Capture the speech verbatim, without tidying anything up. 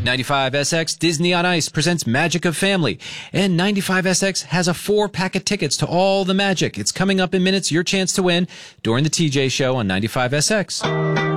ninety-five S X Disney on Ice presents Magic of Family. And ninety-five S X has a four-pack of tickets to all the magic. It's coming up in minutes, your chance to win during the T J Show on ninety-five S X.